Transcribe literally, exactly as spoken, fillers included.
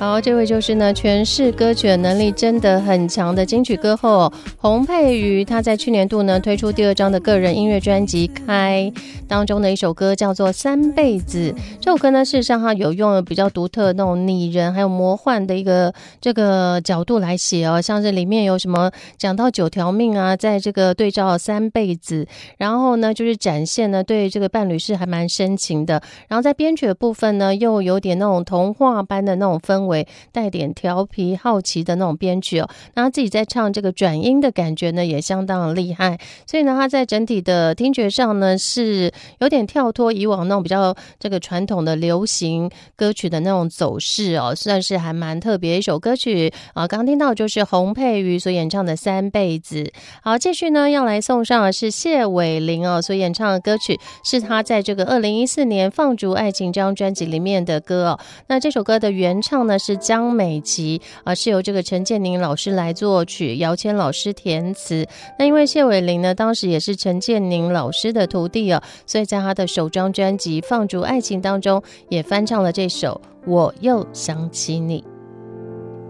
好，这位就是呢诠释歌曲的能力真的很强的金曲歌后洪佩瑜，她在去年度呢推出第二张的个人音乐专辑《开》当中的一首歌叫做《三辈子》。这首歌呢事实上它有用了比较独特的那种拟人还有魔幻的一个这个角度来写哦，像是里面有什么讲到九条命啊，在这个对照三辈子，然后呢就是展现呢对这个伴侣是还蛮深情的，然后在编曲的部分呢又有点那种童话般的那种氛围，带点调皮好奇的那种编曲哦。那他自己在唱这个转音的感觉呢也相当的厉害，所以呢他在整体的听觉上呢是有点跳脱以往那种比较这个传统的流行歌曲的那种走势哦，算是还蛮特别一首歌曲啊。刚听到就是洪佩瑜所演唱的《三辈子》。好，继续呢要来送上的是谢伟玲哦所演唱的歌曲，是他在这个二零一四年《放逐爱情》这张专辑里面的歌哦。那这首歌的原唱呢是江美琪啊，是由这个陈建宁老师来作曲，姚谦老师填词。那因为谢伟玲呢当时也是陈建宁老师的徒弟哦，所以在他的首张专辑《放逐爱情》当中也翻唱了这首《我又想起你》。